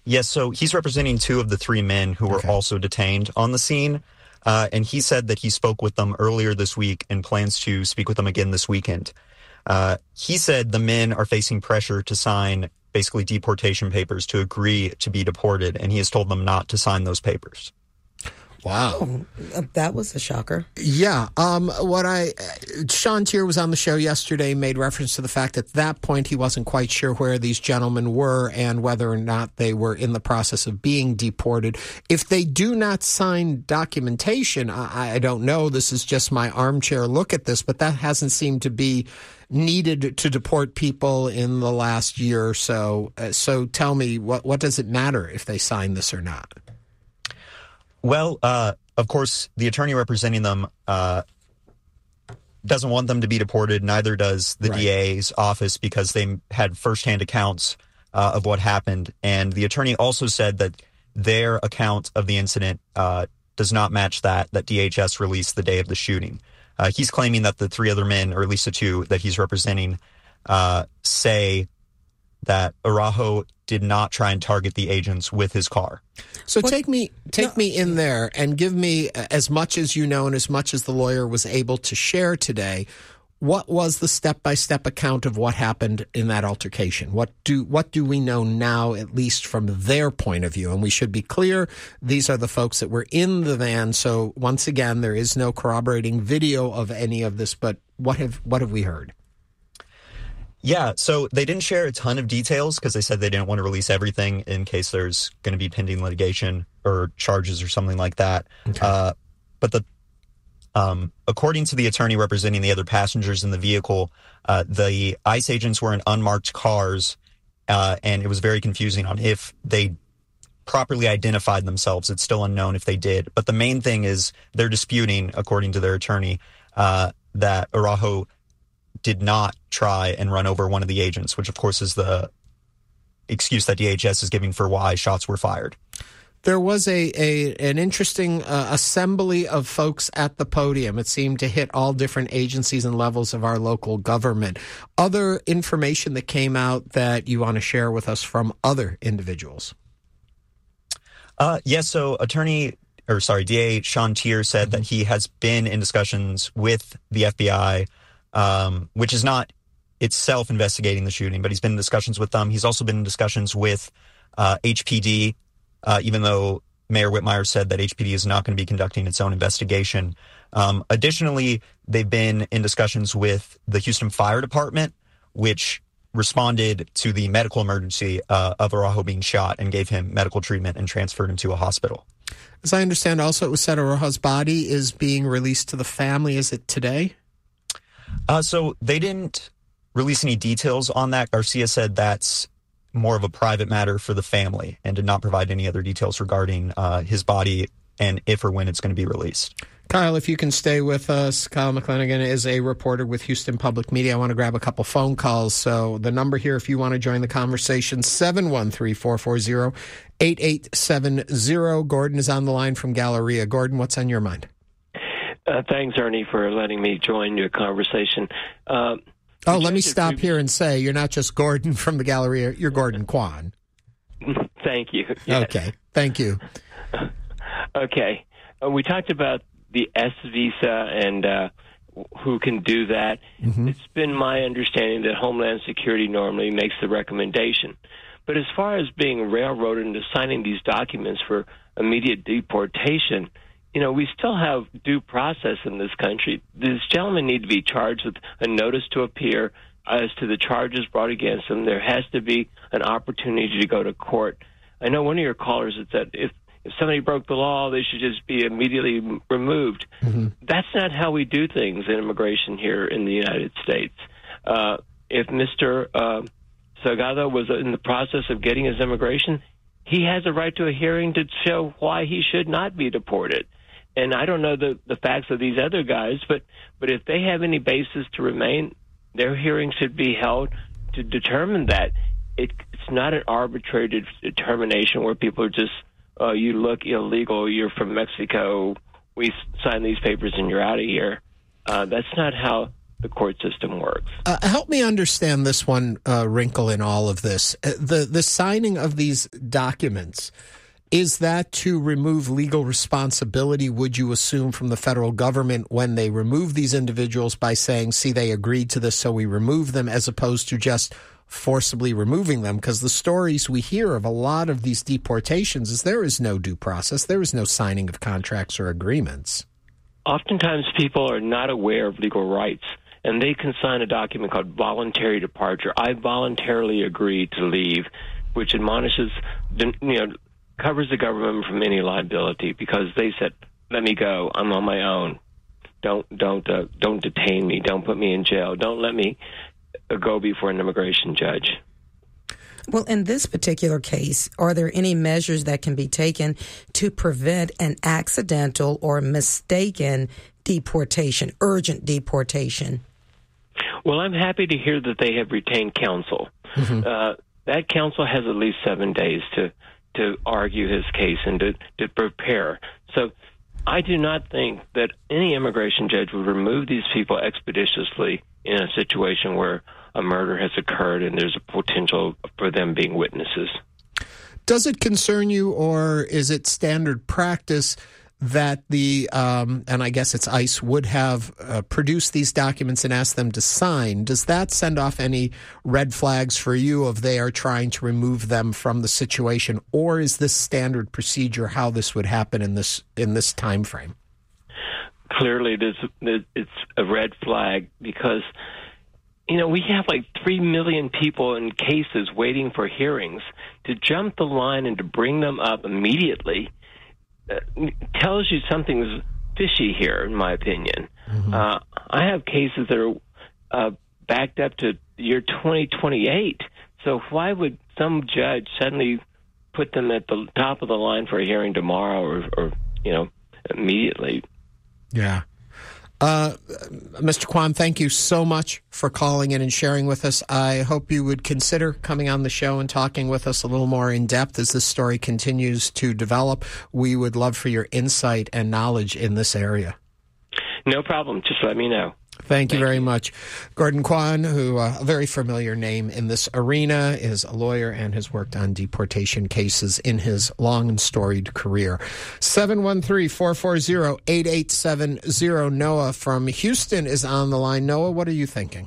Yes, so he's representing two of the three men who were also detained on the scene. And he said that he spoke with them earlier this week and plans to speak with them again this weekend. He said the men are facing pressure to sign basically deportation papers to agree to be deported, and he has told them not to sign those papers. Wow. That was a shocker. Yeah. Sean Tier was on the show yesterday, made reference to the fact at that point he wasn't quite sure where these gentlemen were and whether or not they were in the process of being deported. If they do not sign documentation, I don't know. This is just my armchair look at this, but that hasn't seemed to be needed to deport people in the last year or so. So tell me, what does it matter if they sign this or not? Well, of course, the attorney representing them doesn't want them to be deported. Neither does the DA's office, because they had firsthand accounts of what happened. And the attorney also said that their account of the incident does not match that DHS released the day of the shooting. He's claiming that the three other men, or at least the two that he's representing, say that Araujo did not try and target the agents with his car. So take me in there and give me as much as you know and as much as the lawyer was able to share today. What was the step-by-step account of what happened in that altercation? What do we know now, at least from their point of view? And we should be clear, these are the folks that were in the van. So once again, there is no corroborating video of any of this. But what have we heard? Yeah, so they didn't share a ton of details because they said they didn't want to release everything in case there's going to be pending litigation or charges or something like that. Okay. But according to the attorney representing the other passengers in the vehicle, the ICE agents were in unmarked cars, and it was very confusing on if they properly identified themselves. It's still unknown if they did. But the main thing is they're disputing, according to their attorney, that Araujo did not try and run over one of the agents, which of course is the excuse that DHS is giving for why shots were fired. There was an interesting assembly of folks at the podium. It seemed to hit all different agencies and levels of our local government. Other information that came out that you want to share with us from other individuals? Yes, so DA Sean Tier said that he has been in discussions with the FBI, which is not itself investigating the shooting, but he's been in discussions with them. He's also been in discussions with HPD, even though Mayor Whitmire said that HPD is not going to be conducting its own investigation. Additionally, they've been in discussions with the Houston Fire Department, which responded to the medical emergency of Araujo being shot and gave him medical treatment and transferred him to a hospital. As I understand, also it was said Araujo's body is being released to the family. Is it today? So they didn't release any details on that. Garcia said that's more of a private matter for the family and did not provide any other details regarding his body and if or when it's going to be released. Kyle, if you can stay with us. Kyle McClanagan is a reporter with Houston Public Media. I want to grab a couple phone calls. So the number here, if you want to join the conversation, 713-440-8870. Gordon is on the line from Galleria. Gordon, what's on your mind? Thanks, Ernie, for letting me join your conversation. Let me stop here and say you're not just Gordon from the Galleria. You're Gordon Kwan. Thank you. Yes. Okay. Thank you. Okay. We talked about the S visa and who can do that. Mm-hmm. It's been my understanding that Homeland Security normally makes the recommendation. But as far as being railroaded into signing these documents for immediate deportation, we still have due process in this country. These gentlemen need to be charged with a notice to appear as to the charges brought against them. There has to be an opportunity to go to court. I know one of your callers had said if somebody broke the law, they should just be immediately removed. Mm-hmm. That's not how we do things in immigration here in the United States. If Mr. Salgado was in the process of getting his immigration, he has a right to a hearing to show why he should not be deported. And I don't know the facts of these other guys, but if they have any basis to remain, their hearing should be held to determine that. It's not an arbitrary determination where people are just, you look illegal, you're from Mexico, we sign these papers and you're out of here. That's not how the court system works. Help me understand this one wrinkle in all of this. The signing of these documents, is that to remove legal responsibility, would you assume, from the federal government when they remove these individuals by saying, see, they agreed to this, so we remove them, as opposed to just forcibly removing them? Because the stories we hear of a lot of these deportations is there is no due process. There is no signing of contracts or agreements. Oftentimes people are not aware of legal rights, and they can sign a document called voluntary departure. I voluntarily agreed to leave, which admonishes, covers the government from any liability, because they said, let me go. I'm on my own. Don't detain me. Don't put me in jail. Don't let me go before an immigration judge. Well, in this particular case, are there any measures that can be taken to prevent an accidental or mistaken deportation, urgent deportation? Well, I'm happy to hear that they have retained counsel. Mm-hmm. That counsel has at least 7 days to argue his case and to prepare. So I do not think that any immigration judge would remove these people expeditiously in a situation where a murder has occurred and there's a potential for them being witnesses. Does it concern you, or is it standard practice that the, and I guess it's ICE, would have produced these documents and asked them to sign? Does that send off any red flags for you of they are trying to remove them from the situation, or is this standard procedure how this would happen in this time frame? Clearly, it's a red flag because, we have like 3 million people in cases waiting for hearings. To jump the line and to bring them up immediately tells you something's fishy here, in my opinion. Mm-hmm. I have cases that are backed up to the year 2028. So why would some judge suddenly put them at the top of the line for a hearing tomorrow or immediately? Yeah. Mr. Kwan, thank you so much for calling in and sharing with us. I hope you would consider coming on the show and talking with us a little more in depth as this story continues to develop. We would love for your insight and knowledge in this area. No problem. Just let me know. Thank you very much. Gordon Kwan, who a very familiar name in this arena, is a lawyer and has worked on deportation cases in his long and storied career. 713-440-8870. Noah from Houston is on the line. Noah, what are you thinking?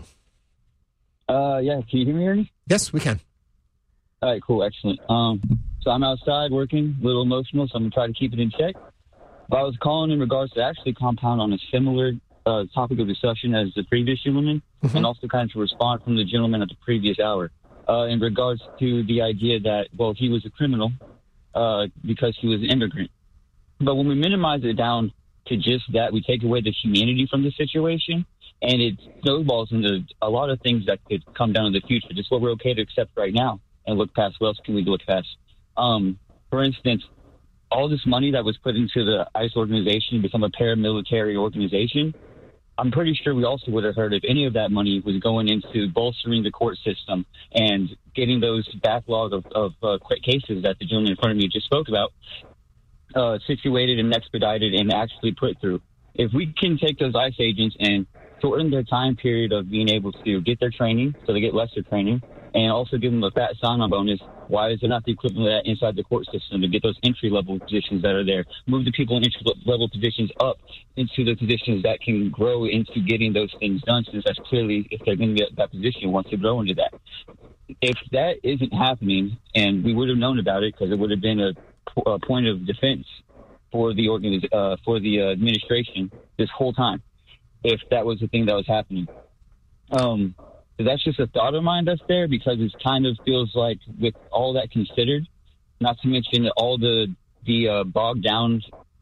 Yeah, can you hear me, Ernie? Yes, we can. All right, cool, excellent. So I'm outside working, a little emotional, so I'm going to try to keep it in check. But I was calling in regards to actually compound on a similar topic of discussion as the previous gentleman, mm-hmm. and also kind of to respond from the gentleman at the previous hour in regards to the idea that, well, he was a criminal because he was an immigrant. But when we minimize it down to just that, we take away the humanity from the situation, and it snowballs into a lot of things that could come down in the future. Just what we're okay to accept right now and look past. What else can we look past? For instance, all this money that was put into the ICE organization to become a paramilitary organization, I'm pretty sure we also would have heard if any of that money was going into bolstering the court system and getting those backlog of cases that the gentleman in front of me just spoke about situated and expedited and actually put through. If we can take those ICE agents and shorten their time period of being able to get their training, so they get lesser training, and also give them a fat sign-on bonus, why is there not the equivalent of that inside the court system to get those entry-level positions that are there? Move the people in entry-level positions up into the positions that can grow into getting those things done, since that's clearly, if they're going to get that position, wants to grow into that. If that isn't happening, and we would have known about it because it would have been a point of defense for the administration this whole time, if that was the thing that was happening. That's just a thought of mine that's there, because it kind of feels like, with all that considered, not to mention all the bogged down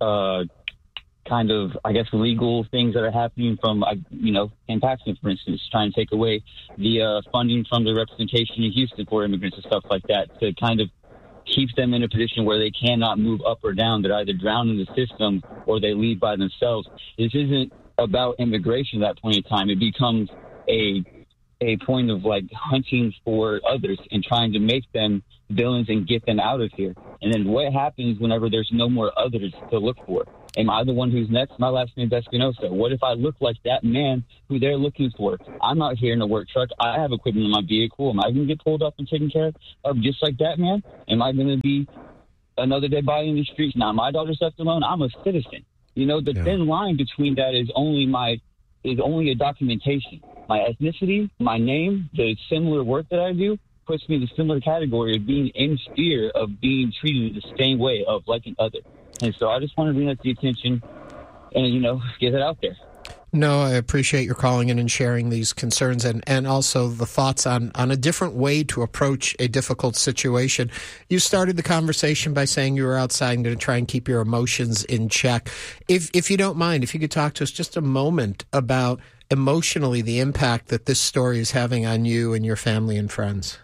kind of, I guess, legal things that are happening from, in Pakistan, for instance, trying to take away the funding from the representation in Houston for immigrants and stuff like that, to kind of keep them in a position where they cannot move up or down. They're either drowned in the system or they leave by themselves. This isn't about immigration at that point in time. It becomes a point of like hunting for others and trying to make them villains and get them out of here. And then what happens whenever there's no more others to look for? Am I the one who's next? My last name is Espinosa. What if I look like that man who they're looking for? I'm out here in a work truck. I have equipment in my vehicle. Am I going to get pulled up and taken care of just like that man? Am I going to be another dead body in the streets? Now, my daughter's left alone. I'm a citizen. You know, the thin line between that is only a documentation. My ethnicity, my name, the similar work that I do puts me in the similar category of being in fear of being treated the same way of like an other. And so I just want to bring that to the attention and, you know, get it out there. No, I appreciate your calling in and sharing these concerns and also the thoughts on a different way to approach a difficult situation. You started the conversation by saying you were outside and going to try and keep your emotions in check. If you don't mind, if you could talk to us just a moment about emotionally the impact that this story is having on you and your family and friends.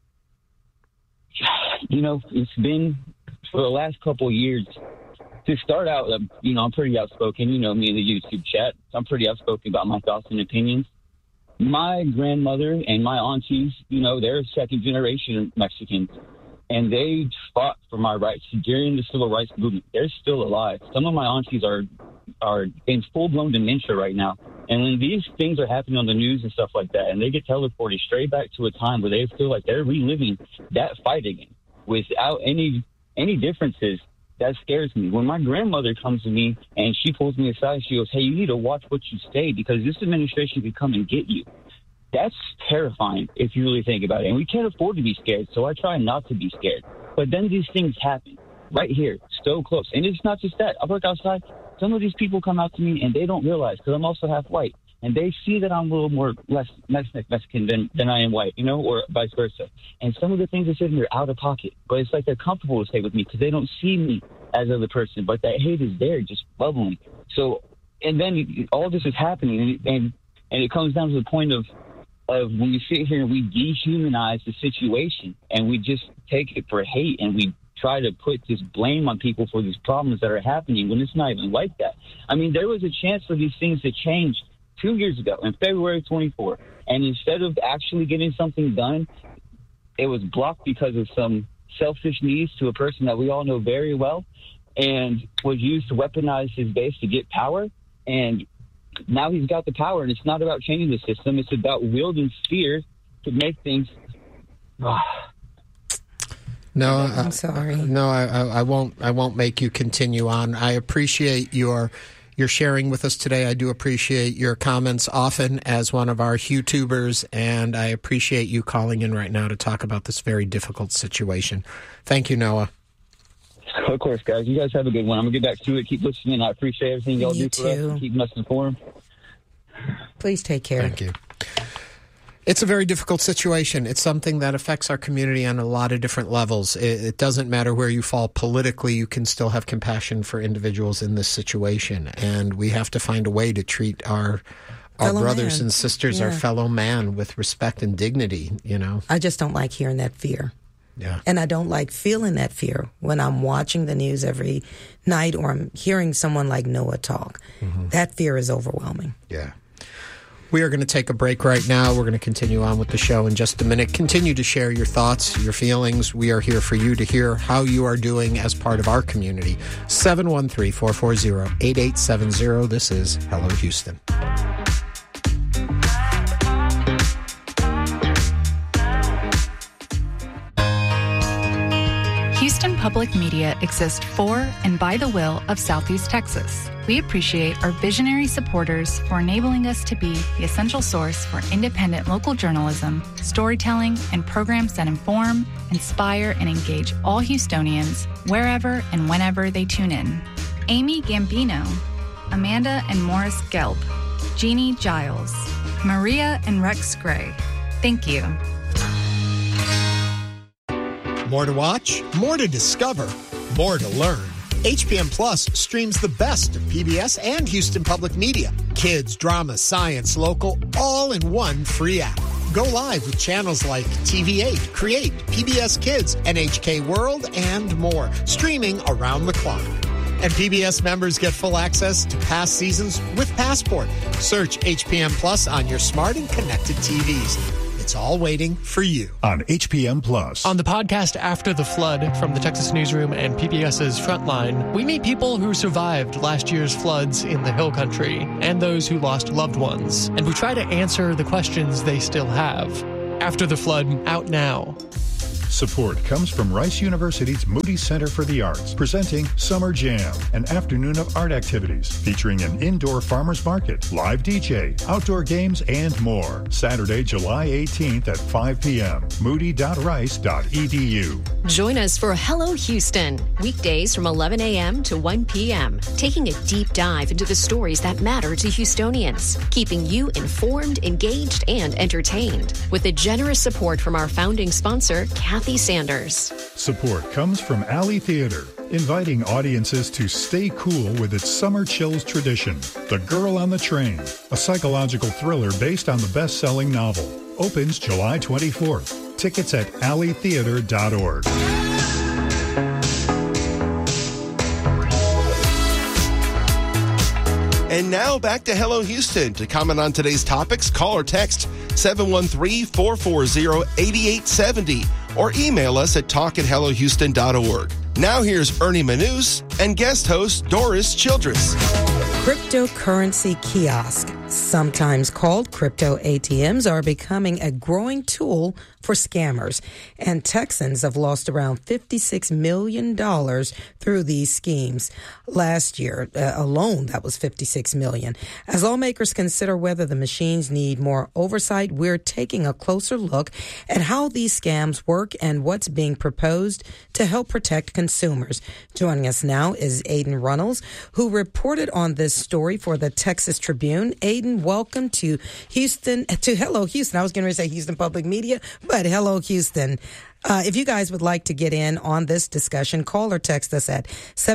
You know, it's been for the last couple of years. To start out, you know, I'm pretty outspoken. You know me in the YouTube chat. I'm pretty outspoken about my thoughts and opinions. My grandmother and my aunties, you know, they're second-generation Mexicans, and they fought for my rights during the civil rights movement. They're still alive. Some of my aunties are in full-blown dementia right now. And when these things are happening on the news and stuff like that, and they get teleported straight back to a time where they feel like they're reliving that fight again without any differences, that scares me. When my grandmother comes to me and she pulls me aside, she goes, hey, you need to watch what you say because this administration could come and get you. That's terrifying if you really think about it. And we can't afford to be scared, so I try not to be scared. But then these things happen right here, so close. And it's not just that. I work outside. Some of these people come out to me and they don't realize because I'm also half white. And they see that I'm a little more less Mexican than I am white, you know, or vice versa. And some of the things they say to me are out of pocket. But it's like they're comfortable to stay with me because they don't see me as another person. But that hate is there, just bubbling. So, and then all this is happening. And it comes down to the point of when we sit here and we dehumanize the situation and we just take it for hate and we try to put this blame on people for these problems that are happening when it's not even like that. I mean, there was a chance for these things to change 2 years ago in February 24. And instead of actually getting something done, it was blocked because of some selfish needs to a person that we all know very well and was used to weaponize his base to get power. And now he's got the power, and it's not about changing the system. It's about wielding fear to make things... No, I'm sorry. No, I won't make you continue on. I appreciate your sharing with us today. I do appreciate your comments often as one of our YouTubers, and I appreciate you calling in right now to talk about this very difficult situation. Thank you, Noah. Of course, guys. You guys have a good one. I'm going to get back to it. Keep listening. I appreciate everything y'all do for us and keeping us informed. Please take care. Thank you. It's a very difficult situation. It's something that affects our community on a lot of different levels. It doesn't matter where you fall politically. You can still have compassion for individuals in this situation. And we have to find a way to treat our brothers and sisters, our fellow man, with respect and dignity, you know. I just don't like hearing that fear. Yeah. And I don't like feeling that fear when I'm watching the news every night or I'm hearing someone like Noah talk. Mm-hmm. That fear is overwhelming. Yeah. We are going to take a break right now. We're going to continue on with the show in just a minute. Continue to share your thoughts, your feelings. We are here for you to hear how you are doing as part of our community. 713-440-8870. This is Hello, Houston. Houston Public Media exists for and by the will of Southeast Texas. We appreciate our visionary supporters for enabling us to be the essential source for independent local journalism, storytelling, and programs that inform, inspire, and engage all Houstonians wherever and whenever they tune in. Amy Gambino, Amanda and Morris Gelb, Jeannie Giles, Maria and Rex Gray. Thank you. More to watch, more to discover, more to learn. HPN Plus streams the best of PBS and Houston Public Media. Kids, drama, science, local, all in one free app. Go live with channels like TV8, Create, PBS Kids, NHK World, and more, streaming around the clock. And PBS members get full access to past seasons with Passport. Search HPN Plus on your smart and connected TVs. It's all waiting for you on HPM Plus. On the podcast After the Flood from the Texas Newsroom and PBS's Frontline, we meet people who survived last year's floods in the Hill Country and those who lost loved ones. And we try to answer the questions they still have. After the Flood, out now. Support comes from Rice University's Moody Center for the Arts, presenting Summer Jam, an afternoon of art activities featuring an indoor farmers market, live DJ, outdoor games, and more. Saturday, July 18th at 5 p.m. moody.rice.edu. Join us for Hello Houston, weekdays from 11 a.m. to 1 p.m., taking a deep dive into the stories that matter to Houstonians, keeping you informed, engaged, and entertained. With the generous support from our founding sponsor, Kathy Sanders. Support comes from Alley Theater, inviting audiences to stay cool with its Summer Chills tradition. The Girl on the Train, a psychological thriller based on the best-selling novel, opens July 24th. Tickets at alleytheater.org. And now back to Hello Houston. To comment on today's topics, call or text 713-440-8870 or email us at talk@hellohouston.org. Now here's Ernie Manous and guest host Doris Childress. Cryptocurrency kiosk, sometimes called crypto ATMs, are becoming a growing tool for scammers, and Texans have lost around $56 million through these schemes. Last year alone, that was $56 million. As lawmakers consider whether the machines need more oversight, we're taking a closer look at how these scams work and what's being proposed to help protect consumers. Joining us now is Aiden Runnels, who reported on this story for the Texas Tribune. Aiden, welcome to Hello Houston. I was going to say Houston Public Media, but Hello Houston. If you guys would like to get in on this discussion, call or text us at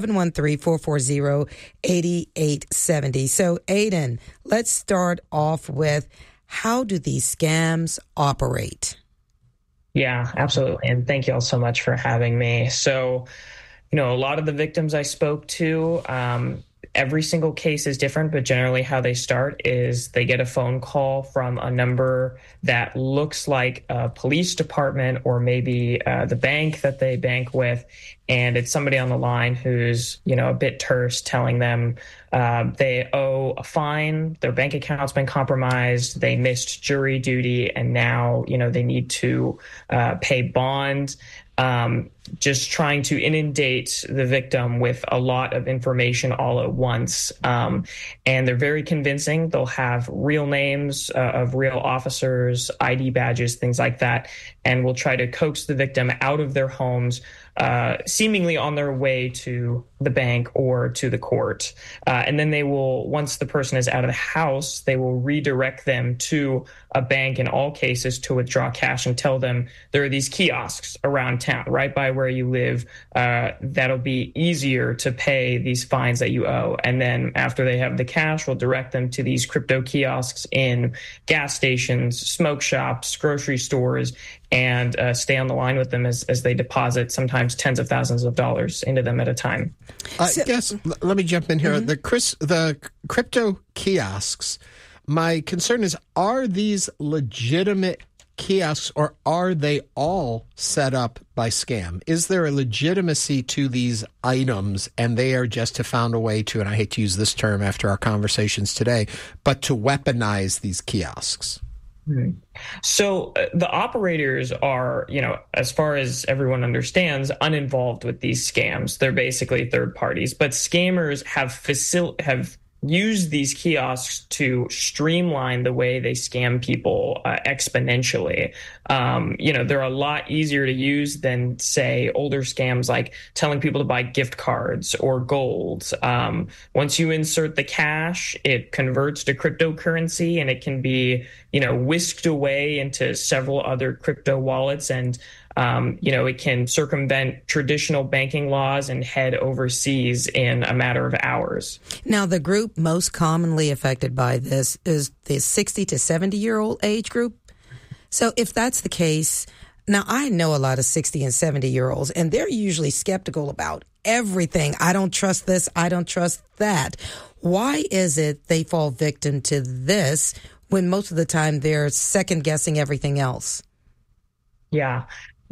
713-440-8870. So, Aiden, let's start off with, how do these scams operate? Yeah, absolutely. And thank you all so much for having me. So, a lot of the victims I spoke to, every single case is different, but generally how they start is they get a phone call from a number that looks like a police department or maybe the bank that they bank with. And it's somebody on the line who's, a bit terse, telling them they owe a fine, their bank account's been compromised, they missed jury duty, and now, they need to pay bond. Just trying to inundate the victim with a lot of information all at once. And they're very convincing. They'll have real names of real officers, ID badges, things like that. And will try to coax the victim out of their homes, seemingly on their way to the bank or to the court. And then they will, once the person is out of the house, they will redirect them to a bank in all cases to withdraw cash and tell them there are these kiosks around town, right by where you live, that'll be easier to pay these fines that you owe. And then after they have the cash, we'll direct them to these crypto kiosks in gas stations, smoke shops, grocery stores, and stay on the line with them as they deposit sometimes tens of thousands of dollars into them at a time. Yes, let me jump in here. Mm-hmm. The crypto kiosks, my concern is, are these legitimate kiosks or are they all set up by scam? Is there a legitimacy to these items and they are just to found a way to, and I hate to use this term after our conversations today, but to weaponize these kiosks? Mm-hmm. So the operators are, as far as everyone understands, uninvolved with these scams. They're basically third parties, but scammers have used these kiosks to streamline the way they scam people exponentially. They're a lot easier to use than, say, older scams like telling people to buy gift cards or gold. Once you insert the cash, it converts to cryptocurrency and it can be, whisked away into several other crypto wallets, and it can circumvent traditional banking laws and head overseas in a matter of hours. Now, the group most commonly affected by this is the 60 to 70-year-old age group. So if that's the case, now I know a lot of 60 and 70-year-olds, and they're usually skeptical about everything. I don't trust this. I don't trust that. Why is it they fall victim to this when most of the time they're second guessing everything else. Yeah.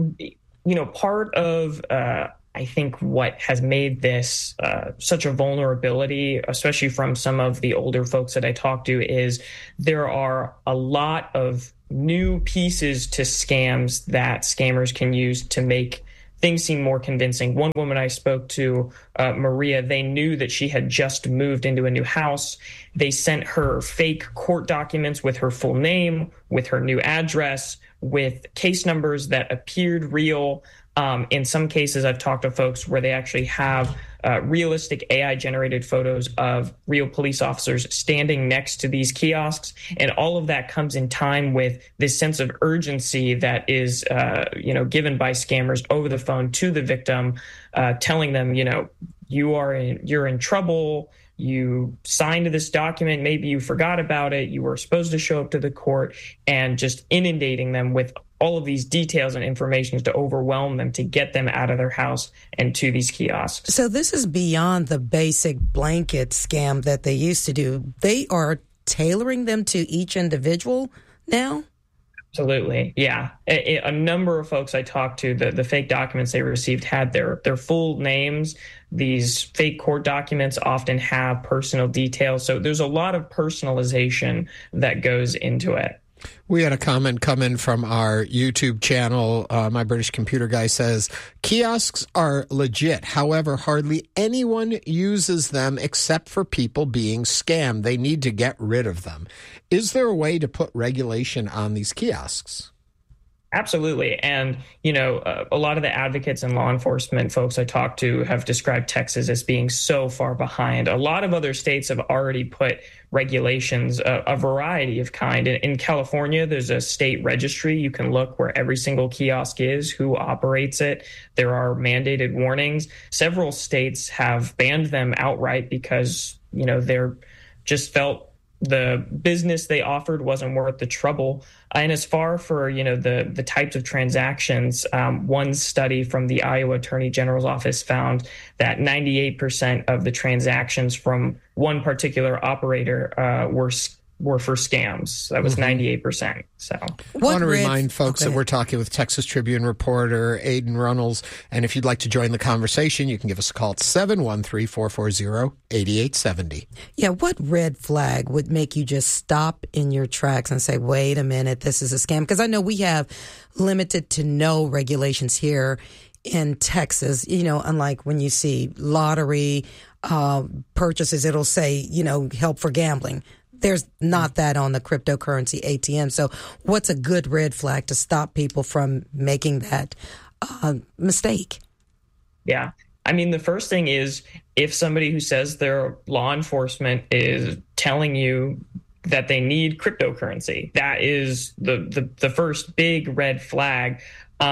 Part of, I think what has made this such a vulnerability, especially from some of the older folks that I talk to, is there are a lot of new pieces to scams that scammers can use to make things seem more convincing. One woman I spoke to, Maria, they knew that she had just moved into a new house. They sent her fake court documents with her full name, with her new address, with case numbers that appeared real. In some cases, I've talked to folks where they actually have realistic AI-generated photos of real police officers standing next to these kiosks. And all of that comes in time with this sense of urgency that is, given by scammers over the phone to the victim, telling them, you're in trouble. You signed this document. Maybe you forgot about it. You were supposed to show up to the court, and just inundating them with all of these details and information to overwhelm them, to get them out of their house and to these kiosks. So this is beyond the basic blanket scam that they used to do. They are tailoring them to each individual now? Absolutely. Yeah. A number of folks I talked to, the fake documents they received had their full names. These fake court documents often have personal details. So there's a lot of personalization that goes into it. We had a comment come in from our YouTube channel. My British Computer Guy says, kiosks are legit. However, hardly anyone uses them except for people being scammed. They need to get rid of them. Is there a way to put regulation on these kiosks? Absolutely. And, a lot of the advocates and law enforcement folks I talked to have described Texas as being so far behind. A lot of other states have already put regulations, a variety of kind. In California, there's a state registry. You can look where every single kiosk is, who operates it. There are mandated warnings. Several states have banned them outright because, they're just felt the business they offered wasn't worth the trouble. And as far for, the types of transactions, one study from the Iowa Attorney General's office found that 98% of the transactions from one particular operator were for scams. That was 98%. So I want to remind folks that we're talking with Texas Tribune reporter Aidan Runnels. And if you'd like to join the conversation, you can give us a call at 713-440-8870. Yeah, what red flag would make you just stop in your tracks and say, wait a minute, this is a scam? Because I know we have limited to no regulations here in Texas, unlike when you see lottery purchases, it'll say, help for gambling. There's not that on the cryptocurrency ATM. So what's a good red flag to stop people from making that mistake? Yeah. I mean, the first thing is if somebody who says they're law enforcement is telling you that they need cryptocurrency, that is the first big red flag.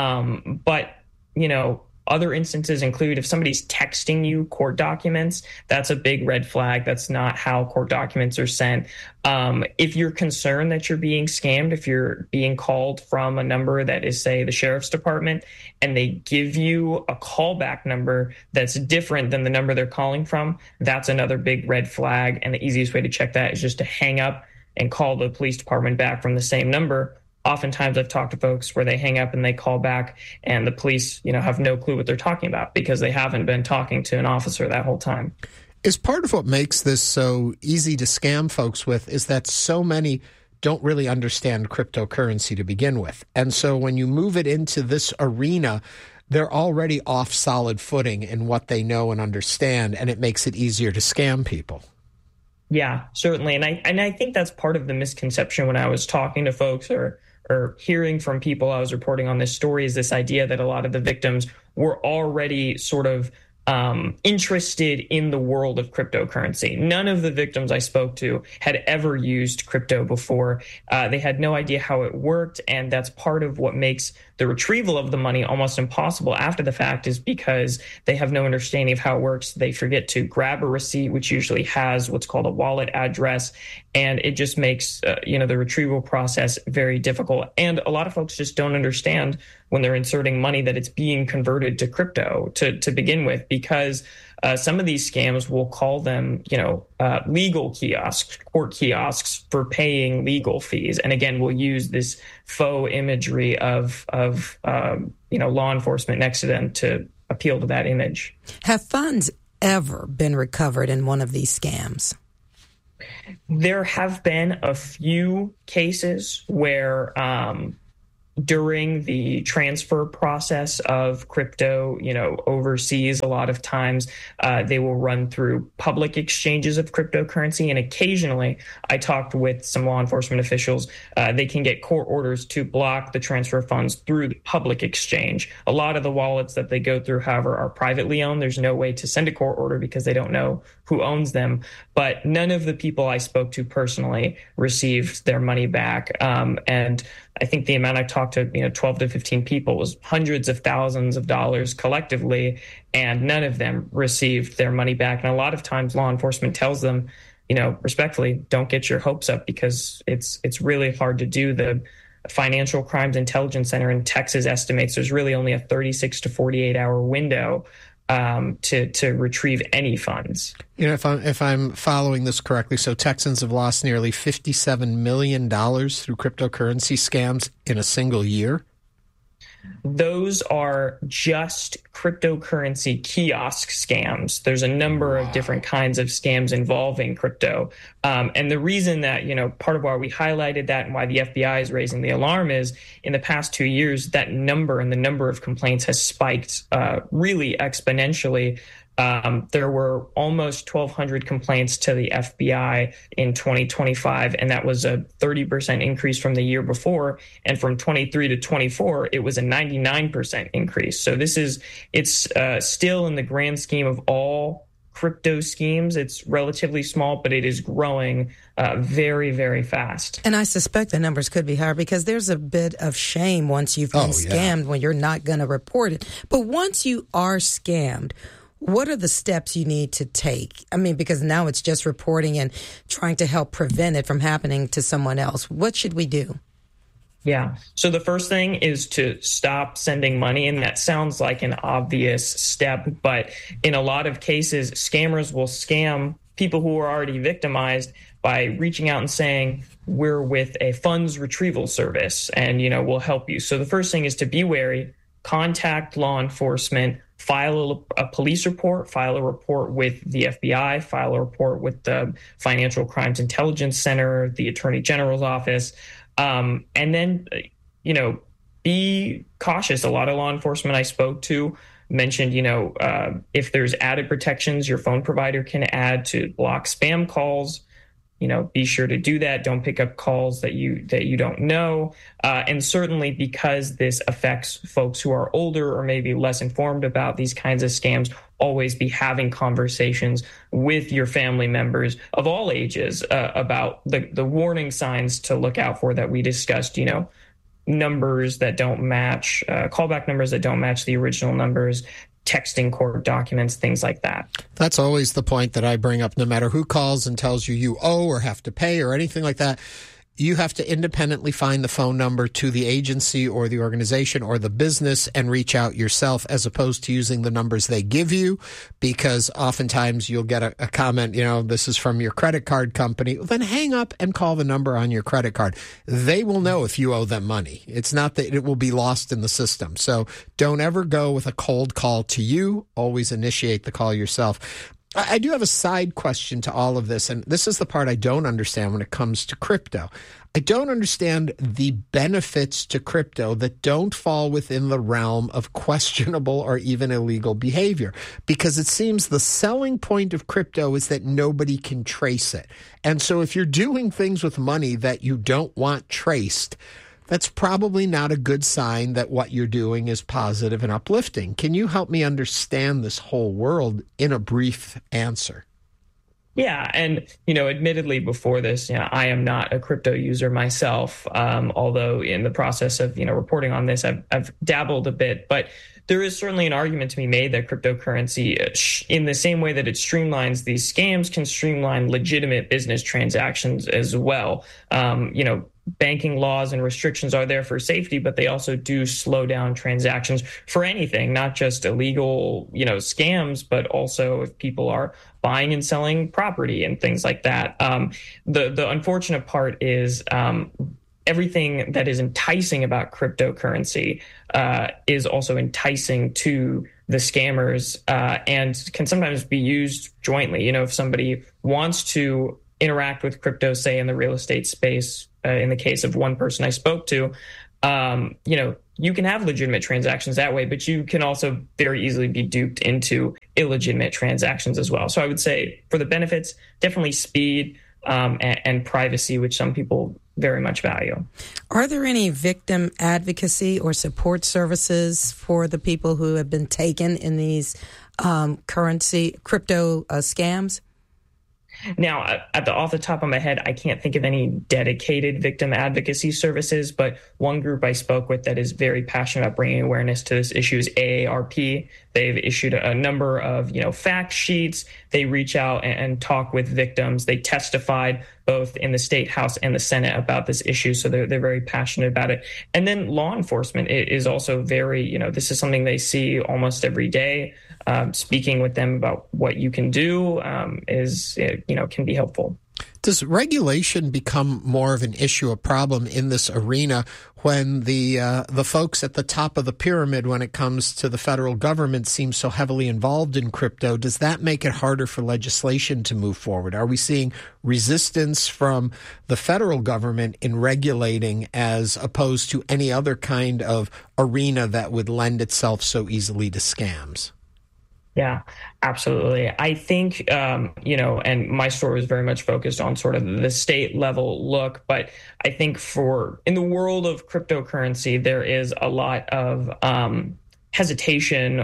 But, other instances include if somebody's texting you court documents, that's a big red flag. That's not how court documents are sent. If you're concerned that you're being scammed, if you're being called from a number that is, say, the sheriff's department, and they give you a callback number that's different than the number they're calling from, that's another big red flag. And the easiest way to check that is just to hang up and call the police department back from the same number. Oftentimes I've talked to folks where they hang up and they call back and the police, have no clue what they're talking about because they haven't been talking to an officer that whole time. Is part of what makes this so easy to scam folks with is that so many don't really understand cryptocurrency to begin with. And so when you move it into this arena, they're already off solid footing in what they know and understand, and it makes it easier to scam people. Yeah, certainly. And I think that's part of the misconception when I was talking to folks or hearing from people I was reporting on this story is this idea that a lot of the victims were already sort of interested in the world of cryptocurrency. None of the victims I spoke to had ever used crypto before. They had no idea how it worked, and that's part of what makes the retrieval of the money almost impossible after the fact is because they have no understanding of how it works. They forget to grab a receipt, which usually has what's called a wallet address, and it just makes the retrieval process very difficult. And a lot of folks just don't understand when they're inserting money that it's being converted to crypto to begin with, because some of these scams will call them, legal kiosks, court kiosks for paying legal fees. And again, we'll use this faux imagery of law enforcement next to them to appeal to that image. Have funds ever been recovered in one of these scams? There have been a few cases where during the transfer process of crypto, overseas, a lot of times they will run through public exchanges of cryptocurrency. And occasionally, I talked with some law enforcement officials, they can get court orders to block the transfer of funds through the public exchange. A lot of the wallets that they go through, however, are privately owned. There's no way to send a court order because they don't know who owns them. But none of the people I spoke to personally received their money back. And I think the amount I talked to, 12 to 15 people was hundreds of thousands of dollars collectively, and none of them received their money back. And a lot of times law enforcement tells them, respectfully, don't get your hopes up because it's really hard to do. The Financial Crimes Intelligence Center in Texas estimates there's really only a 36 to 48 hour window to retrieve any funds. If I'm following this correctly, so Texans have lost nearly $57 million through cryptocurrency scams in a single year? Those are just cryptocurrency kiosk scams. There's a number of different kinds of scams involving crypto. And the reason that, part of why we highlighted that and why the FBI is raising the alarm is in the past 2 years, that number and the number of complaints has spiked really exponentially. There were almost 1,200 complaints to the FBI in 2025, and that was a 30% increase from the year before. And from 23 to 24, it was a 99% increase. So it's still in the grand scheme of all crypto schemes, it's relatively small, but it is growing very, very fast. And I suspect the numbers could be higher because there's a bit of shame once you've been scammed when you're not going to report it. But once you are scammed, what are the steps you need to take? I mean, because now it's just reporting and trying to help prevent it from happening to someone else. What should we do? Yeah. So the first thing is to stop sending money. And that sounds like an obvious step. But in a lot of cases, scammers will scam people who are already victimized by reaching out and saying, we're with a funds retrieval service and, we'll help you. So the first thing is to be wary, contact law enforcement, file a police report, file a report with the FBI, file a report with the Financial Crimes Intelligence Center, the Attorney General's office. And then, be cautious. A lot of law enforcement I spoke to mentioned, if there's added protections your phone provider can add to block spam calls, be sure to do that. Don't pick up calls that you don't know. And certainly because this affects folks who are older or maybe less informed about these kinds of scams, always be having conversations with your family members of all ages about the warning signs to look out for that we discussed, numbers that don't match, callback numbers that don't match the original numbers, texting court documents, things like that. That's always the point that I bring up. No matter who calls and tells you owe or have to pay or anything like that, you have to independently find the phone number to the agency or the organization or the business and reach out yourself, as opposed to using the numbers they give you, because oftentimes you'll get a comment, this is from your credit card company. Well, then hang up and call the number on your credit card. They will know if you owe them money. It's not that it will be lost in the system. So don't ever go with a cold call to you. Always initiate the call yourself. I do have a side question to all of this, and this is the part I don't understand when it comes to crypto. I don't understand the benefits to crypto that don't fall within the realm of questionable or even illegal behavior, because it seems the selling point of crypto is that nobody can trace it. And so if you're doing things with money that you don't want traced, that's probably not a good sign that what you're doing is positive and uplifting. Can you help me understand this whole world in a brief answer? Yeah. And, admittedly before this, I am not a crypto user myself, although in the process of, reporting on this, I've dabbled a bit. But there is certainly an argument to be made that cryptocurrency, in the same way that it streamlines these scams, can streamline legitimate business transactions as well. banking laws and restrictions are there for safety, but they also do slow down transactions for anything, not just illegal, scams, but also if people are buying and selling property and things like that. The unfortunate part is everything that is enticing about cryptocurrency is also enticing to the scammers and can sometimes be used jointly. If somebody wants to interact with crypto, say in the real estate space, in the case of one person I spoke to, you can have legitimate transactions that way, but you can also very easily be duped into illegitimate transactions as well. So I would say for the benefits, definitely speed and privacy, which some people very much value. Are there any victim advocacy or support services for the people who have been taken in these crypto scams? Now, off the top of my head, I can't think of any dedicated victim advocacy services, but one group I spoke with that is very passionate about bringing awareness to this issue is AARP. They've issued a number of, fact sheets. They reach out and talk with victims. They testified both in the State House and the Senate about this issue, so they're very passionate about it. And then law enforcement is also very, this is something they see almost every day. Speaking with them about what you can do can be helpful. Does regulation become more of an issue, a problem in this arena when the folks at the top of the pyramid when it comes to the federal government seem so heavily involved in crypto? Does that make it harder for legislation to move forward? Are we seeing resistance from the federal government in regulating as opposed to any other kind of arena that would lend itself so easily to scams? Yeah, absolutely. I think, and my story is very much focused on sort of the state level look, but I think in the world of cryptocurrency, there is a lot of hesitation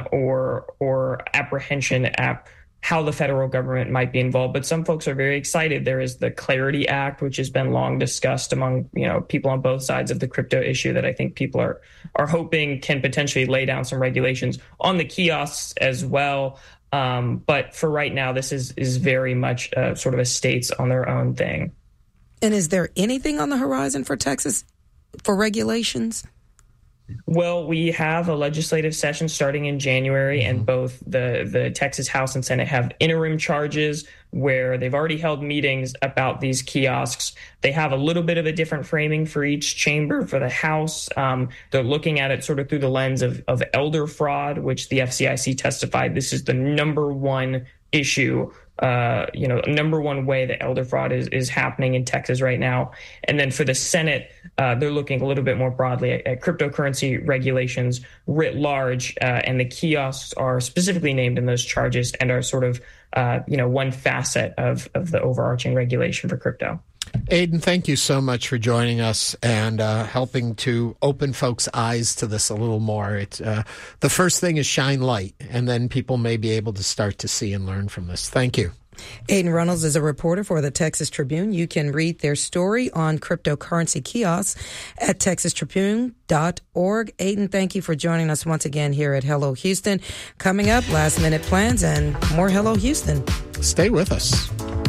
or apprehension at how the federal government might be involved. But some folks are very excited. There is the Clarity Act, which has been long discussed among, people on both sides of the crypto issue that I think people are hoping can potentially lay down some regulations on the kiosks as well. But for right now, this is very much sort of a states on their own thing. And is there anything on the horizon for Texas for regulations? Well, we have a legislative session starting in January, and both the Texas House and Senate have interim charges where they've already held meetings about these kiosks. They have a little bit of a different framing for each chamber. For the House, they're looking at it sort of through the lens of elder fraud, which the FCIC testified this is the number one issue, number one way that elder fraud is happening in Texas right now. And then for the Senate, they're looking a little bit more broadly at cryptocurrency regulations writ large, and the kiosks are specifically named in those charges and are sort of, one facet of the overarching regulation for crypto. Aidan, thank you so much for joining us and helping to open folks' eyes to this a little more. The first thing is shine light, and then people may be able to start to see and learn from this. Thank you. Aidan Reynolds is a reporter for the Texas Tribune. You can read their story on cryptocurrency kiosks at texastribune.org. Aidan, thank you for joining us once again here at Hello Houston. Coming up, last minute plans and more Hello Houston. Stay with us.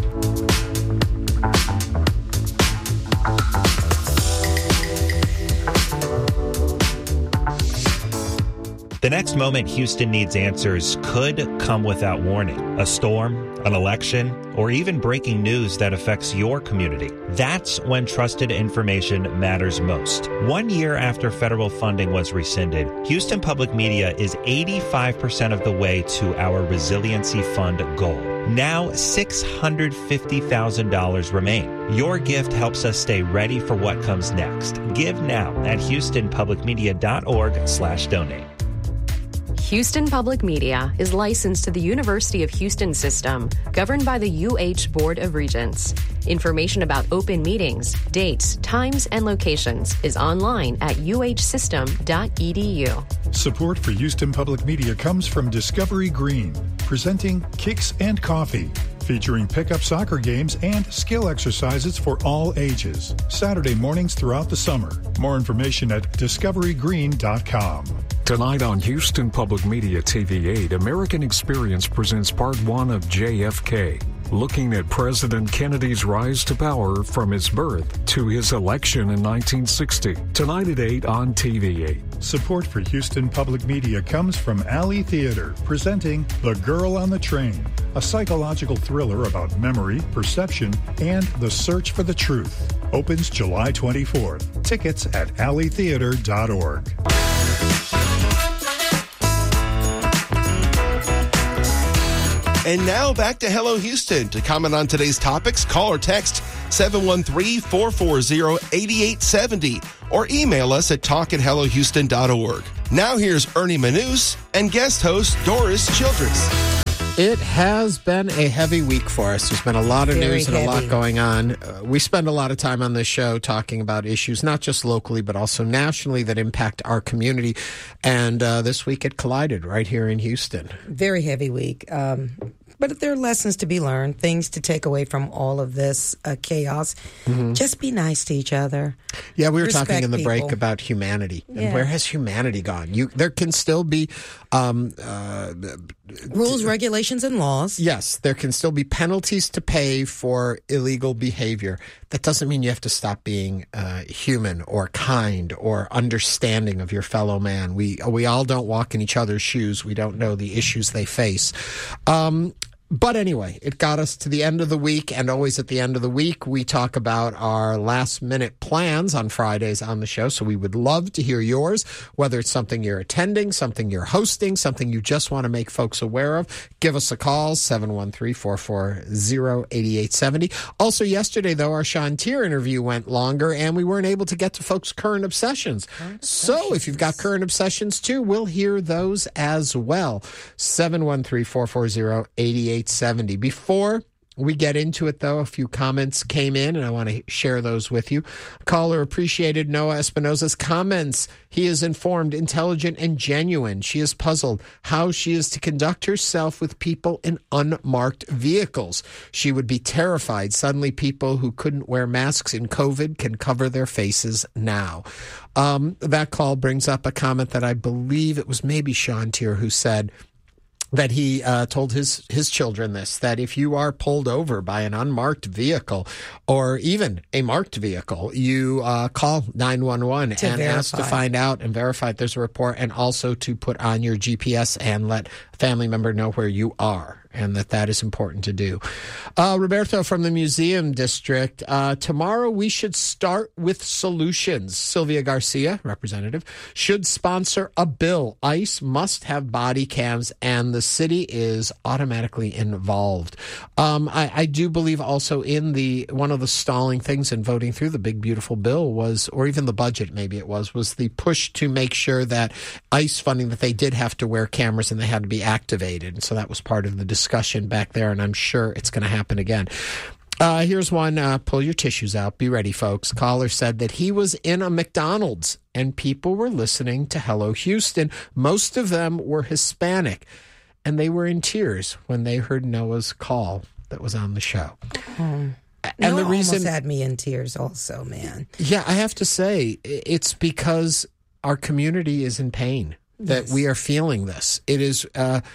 The next moment Houston needs answers could come without warning. A storm, an election, or even breaking news that affects your community. That's when trusted information matters most. 1 year after federal funding was rescinded, Houston Public Media is 85% of the way to our Resiliency Fund goal. Now, $650,000 remain. Your gift helps us stay ready for what comes next. Give now at houstonpublicmedia.org/donate. Houston Public Media is licensed to the University of Houston System, governed by the UH Board of Regents. Information about open meetings, dates, times, and locations is online at uhsystem.edu. Support for Houston Public Media comes from Discovery Green, presenting Kicks and Coffee, featuring pickup soccer games and skill exercises for all ages. Saturday mornings throughout the summer. More information at discoverygreen.com. Tonight on Houston Public Media TV 8, American Experience presents Part 1 of JFK. looking at President Kennedy's rise to power from his birth to his election in 1960. Tonight at 8 on TV8. Support for Houston Public Media comes from Alley Theater, presenting The Girl on the Train, a psychological thriller about memory, perception, and the search for the truth. Opens July 24th. Tickets at alleytheater.org. And now back to Hello Houston. To comment on today's topics, call or text 713-440-8870 or email us at talk@hellohouston.org. Now here's Ernie Manous and guest host Doris Childress. It has been a heavy week for us. There's been a lot of news and a lot going on. We spend a lot of time on this show talking about issues, not just locally, but also nationally that impact our community. And this week it collided right here in Houston. Very heavy week. But there are lessons to be learned, things to take away from all of this chaos. Mm-hmm. Just be nice to each other. Yeah, we were talking in the break about humanity. Yeah. And where has humanity gone? There can still be rules, regulations, and laws. Yes, there can still be penalties to pay for illegal behavior. That doesn't mean you have to stop being human or kind or understanding of your fellow man. We all don't walk in each other's shoes. We don't know the issues they face. But anyway, it got us to the end of the week, and always at the end of the week, we talk about our last-minute plans on Fridays on the show, so we would love to hear yours, whether it's something you're attending, something you're hosting, something you just want to make folks aware of. Give us a call, 713-440-8870. Also, yesterday, though, our Sean Tier interview went longer, and we weren't able to get to folks' current obsessions. So if you've got current obsessions, too, we'll hear those as well. 713-440-8870. Before we get into it, though, a few comments came in, and I want to share those with you. Caller appreciated Noah Espinosa's comments. He is informed, intelligent, and genuine. She is puzzled how she is to conduct herself with people in unmarked vehicles. She would be terrified. Suddenly, people who couldn't wear masks in COVID can cover their faces now. That call brings up a comment that I believe it was maybe Sean Tier who said that he told his children this, that if you are pulled over by an unmarked vehicle or even a marked vehicle, you call 911 and ask to find out and verify if there's a report, and also to put on your GPS and let a family member know where you are, and that is important to do. Roberto from the Museum District, tomorrow we should start with solutions. Sylvia Garcia, representative, should sponsor a bill. ICE must have body cams, and the city is automatically involved. I do believe also in one of the stalling things in voting through the big, beautiful bill was, or even the budget maybe it was the push to make sure that ICE funding, that they did have to wear cameras and they had to be activated. And so that was part of the discussion back there, and I'm sure it's going to happen again. Here's one. Pull your tissues out. Be ready, folks. Caller said that he was in a McDonald's and people were listening to Hello Houston. Most of them were Hispanic, and they were in tears when they heard Noah's call that was on the show. And Noah the reason almost had me in tears also, man. Yeah, I have to say, it's because our community is in pain that we are feeling this. It is,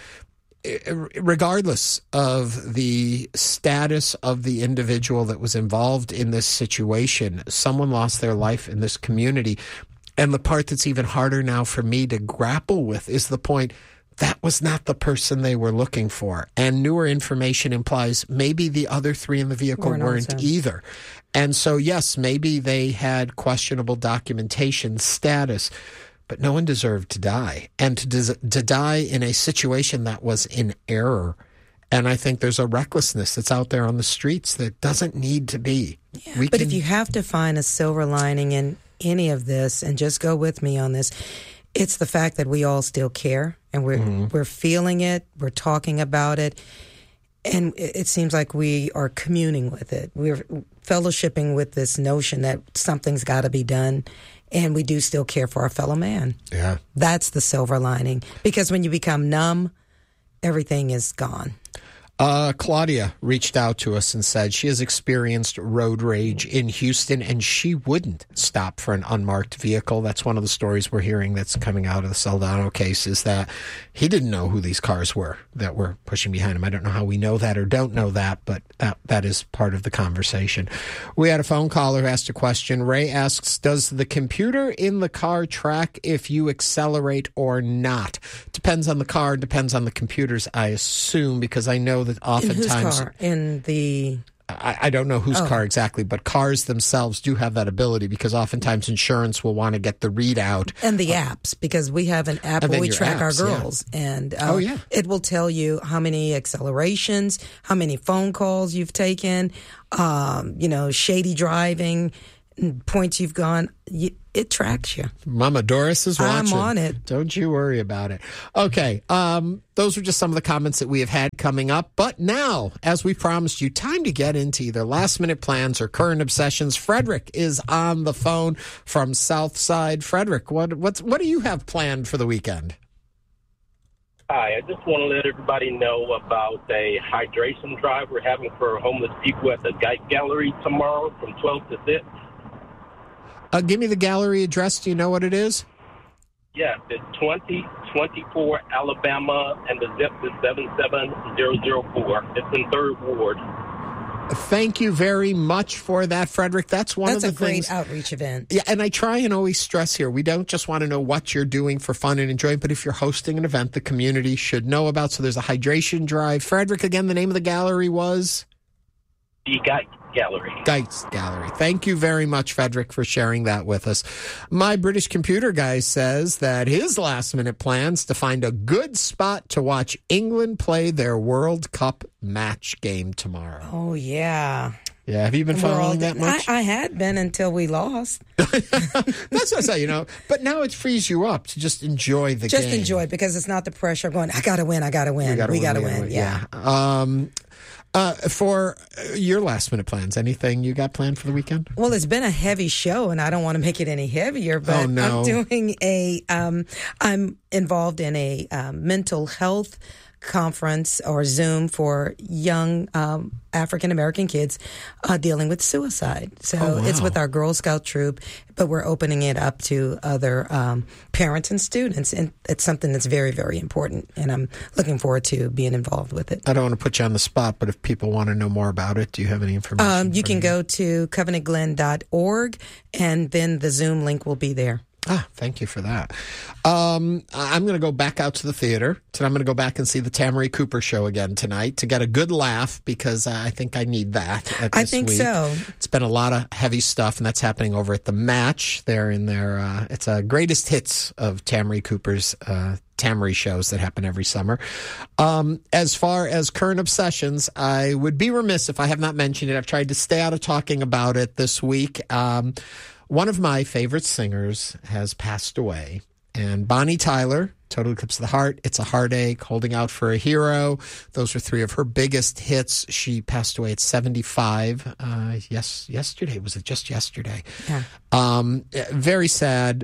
regardless of the status of the individual that was involved in this situation, someone lost their life in this community. And the part that's even harder now for me to grapple with is the point that was not the person they were looking for. And newer information implies maybe the other three in the vehicle weren't either. And so, yes, maybe they had questionable documentation status, but no one deserved to die. And to die in a situation that was in error. And I think there's a recklessness that's out there on the streets that doesn't need to be. Yeah, but if you have to find a silver lining in any of this, and just go with me on this, it's the fact that we all still care, and we're feeling it, we're talking about it, and it seems like we are communing with it. We're fellowshipping with this notion that something's got to be done, and we do still care for our fellow man. Yeah. That's the silver lining, because when you become numb, everything is gone. Claudia reached out to us and said she has experienced road rage in Houston, and she wouldn't stop for an unmarked vehicle. That's one of the stories we're hearing that's coming out of the Saldano case, is that he didn't know who these cars were that were pushing behind him. I don't know how we know that or don't know that, but that is part of the conversation. We had a phone caller who asked a question. Ray asks, does the computer in the car track if you accelerate or not? Depends on the car, depends on the computers, I assume, because I know that oftentimes... In whose car? In the... I don't know whose car exactly, but cars themselves do have that ability, because oftentimes insurance will want to get the readout. And the apps, because we have an app where we track our girls. Yeah. And it will tell you how many accelerations, how many phone calls you've taken, shady driving, points you've gone. It tracks you. Mama Doris is watching. I'm on it. Don't you worry about it. Okay. Those are just some of the comments that we have had coming up. But now, as we promised you, time to get into either last-minute plans or current obsessions. Frederick is on the phone from Southside. Frederick, what do you have planned for the weekend? Hi, I just want to let everybody know about a hydration drive we're having for homeless people at the Geidt Gallery tomorrow from 12 to 6. Give me the gallery address. Do you know what it is? Yes, it's 2024 Alabama, and the zip is 77004. It's in 3rd Ward. Thank you very much for that, Frederick. That's one of the things. That's a great outreach event. Yeah, and I try and always stress here, we don't just want to know what you're doing for fun and enjoyment, but if you're hosting an event the community should know about. So there's a hydration drive. Frederick, again, the name of the gallery was? The Geidt Gallery. Geit's Gallery. Thank you very much, Frederick, for sharing that with us. My British computer guy says that his last-minute plans to find a good spot to watch England play their World Cup match game tomorrow. Oh, yeah. Yeah, have you been following that much? I had been until we lost. That's what I say, But now it frees you up to just enjoy the game. Just enjoy it, because it's not the pressure of going, I got to win. We got to win. Yeah. For your last-minute plans, anything you got planned for the weekend? Well, it's been a heavy show, and I don't want to make it any heavier, but I'm doing I'm involved in a mental health conference or Zoom for young African-American kids dealing with suicide. So it's with our Girl Scout troop, but we're opening it up to other parents and students. And it's something that's very, very important. And I'm looking forward to being involved with it. I don't want to put you on the spot, but if people want to know more about it, do you have any information? You can go to covenantglen.org, and then the Zoom link will be there. Thank you for that. I'm going to go back out to the theater. Tonight I'm going to go back and see the Tamari Cooper show again tonight to get a good laugh, because I think I need that I think week. So. It's been a lot of heavy stuff, and that's happening over at the Match. They're in their, it's a greatest hits of Tamari Cooper's Tamari shows that happen every summer. As far as current obsessions, I would be remiss if I have not mentioned it. I've tried to stay out of talking about it this week. One of my favorite singers has passed away, and Bonnie Tyler, Total Eclipse of the Heart, It's a Heartache, Holding Out for a Hero. Those were 3 of her biggest hits. She passed away at 75. Yesterday. Was it just yesterday? Yeah. Very sad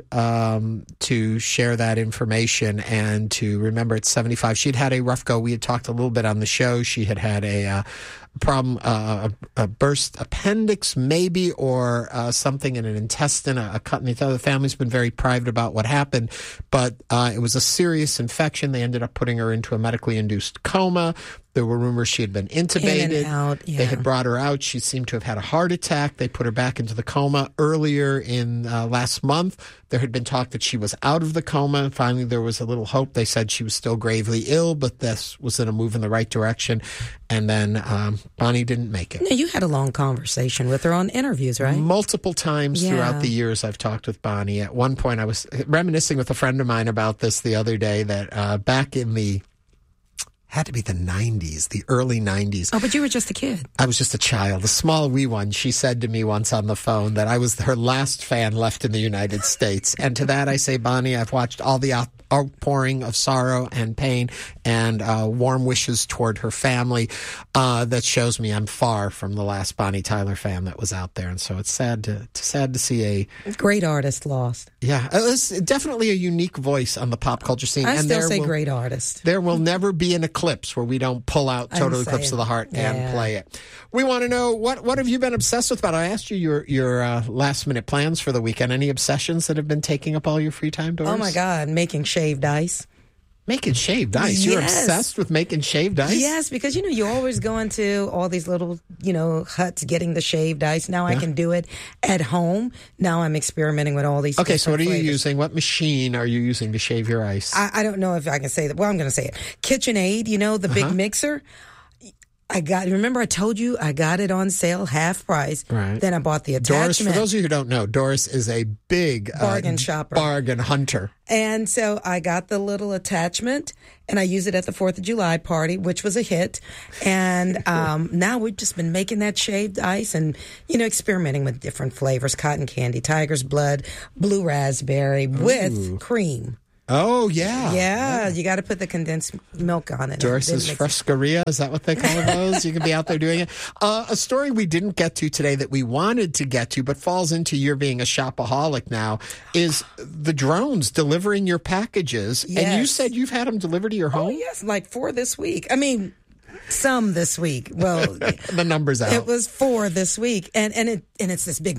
to share that information and to remember at 75. She'd had a rough go. We had talked a little bit on the show. She had a problem, a burst appendix maybe, or something in an intestine, a cut in the other. The family's been very private about what happened, but it was a serious infection. They ended up putting her into a medically induced coma. There were rumors she had been intubated. In and out, yeah. They had brought her out. She seemed to have had a heart attack. They put her back into the coma earlier in last month. There had been talk that she was out of the coma. Finally, there was a little hope. They said she was still gravely ill, but this was in a move in the right direction. And then Bonnie didn't make it. Now, you had a long conversation with her on interviews, right? Multiple times throughout the years I've talked with Bonnie. At one point, I was reminiscing with a friend of mine about this the other day, that back in the had to be the 90s, the early 90s. Oh, but you were just a kid. I was just a child, a small wee one. She said to me once on the phone that I was her last fan left in the United States. And to that I say, Bonnie, I've watched all the outpouring of sorrow and pain and warm wishes toward her family that shows me I'm far from the last Bonnie Tyler fan that was out there. And so it's sad to see a great artist lost. Yeah, it's definitely a unique voice on the pop culture scene. I still say great artist. There will never be an eclipse clips where we don't pull out Total Eclipse of the Heart and play it. We want to know, what have you been obsessed with? But I asked you your last-minute plans for the weekend. Any obsessions that have been taking up all your free time, Doris? Oh, my God, making shaved ice. Making shaved ice? Yes. You're obsessed with making shaved ice? Yes, because, you always go into all these little, huts getting the shaved ice. Now I can do it at home. Now I'm experimenting with all these Okay, so what are you flavors. using? What machine are you using to shave your ice? I don't know if I can say that. Well, I'm going to say it. KitchenAid, the big mixer. Remember I told you I got it on sale, half price. Right. Then I bought the attachment. Doris, for those of you who don't know, Doris is a big bargain shopper. Bargain hunter. And so I got the little attachment and I used it at the 4th of July party, which was a hit. And now we've just been making that shaved ice and, experimenting with different flavors, cotton candy, tiger's blood, blue raspberry with cream. Oh, yeah. Yeah, you got to put the condensed milk on it. Doris's Frescaria, is that what they call those? You can be out there doing it. A story we didn't get to today that we wanted to get to, but falls into your being a shopaholic now, is the drones delivering your packages. Yes. And you said you've had them delivered to your home? Oh, yes, like 4 this week. I mean, some this week. Well, the number's out. It was 4 this week, and it's this big